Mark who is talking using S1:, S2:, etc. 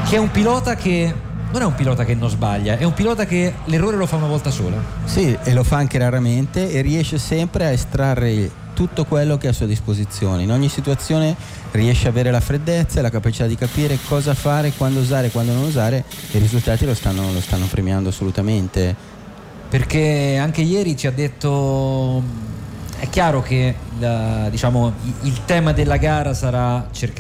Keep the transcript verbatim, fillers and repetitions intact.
S1: che è un pilota che non è un pilota che non sbaglia, è un pilota che l'errore lo fa una volta sola.
S2: Sì, e lo fa anche raramente e riesce sempre a estrarre tutto quello che è a sua disposizione. In ogni situazione riesce a avere la freddezza e la capacità di capire cosa fare, quando usare, quando non usare, e i risultati lo stanno, lo stanno premiando assolutamente.
S1: Perché anche ieri ci ha detto, è chiaro che la, diciamo, il tema della gara sarà cercare